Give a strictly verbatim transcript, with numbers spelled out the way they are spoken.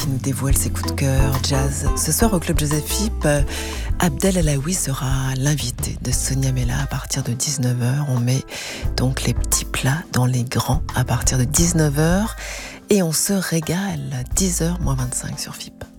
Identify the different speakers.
Speaker 1: qui nous dévoile ses coups de cœur jazz. Ce soir au Club Joseph Philippe, Abdel Alaoui sera l'invité de Sonia Mella à partir de dix-neuf heures. On met donc les petits plats dans les grands à partir de dix-neuf heures et on se régale. dix heures moins vingt-cinq sur F I P.